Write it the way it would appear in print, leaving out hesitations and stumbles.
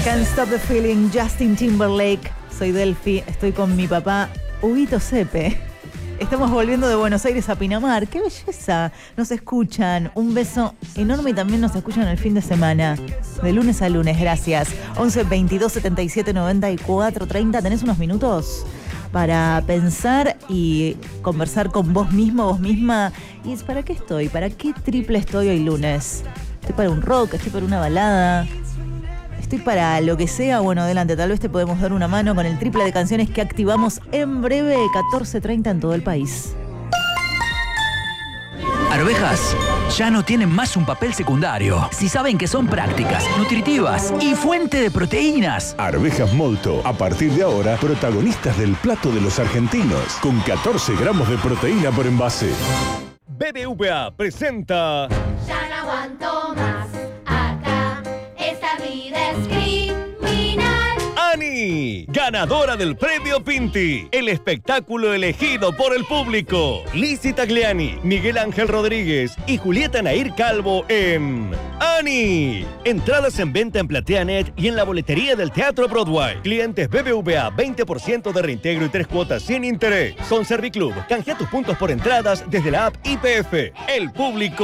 Can't Stop the Feeling, Justin Timberlake. Soy Delphi, estoy con mi papá, Huguito Sepe. Estamos volviendo de Buenos Aires a Pinamar. ¡Qué belleza! Nos escuchan. Un beso enorme y también nos escuchan el fin de semana. De lunes a lunes, gracias. 11 22 77 94 30. ¿Tenés unos minutos para pensar y conversar con vos mismo, vos misma? ¿Y es para qué estoy? ¿Para qué triple estoy hoy lunes? ¿Estoy para un rock? ¿Estoy para una balada? ¿Estoy para lo que sea? Bueno, adelante, tal vez te podemos dar una mano con el triple de canciones que activamos en breve, 14:30 en todo el país. Arvejas ya no tienen más un papel secundario. Si saben que son prácticas, nutritivas y fuente de proteínas. Arvejas Molto, a partir de ahora, protagonistas del plato de los argentinos, con 14 gramos de proteína por envase. BBVA presenta... Ya no aguanto más, acá, esta vida es criminal. ¡Ani! Ganadora del Premio Pinti, el espectáculo elegido por el público. Lizzy Tagliani, Miguel Ángel Rodríguez y Julieta Nair Calvo en ¡Ani! Entradas en venta en PlateaNet y en la boletería del Teatro Broadway. Clientes BBVA, 20% de reintegro y 3 cuotas sin interés. Con Serviclub, canjea tus puntos por entradas desde la app YPF. El público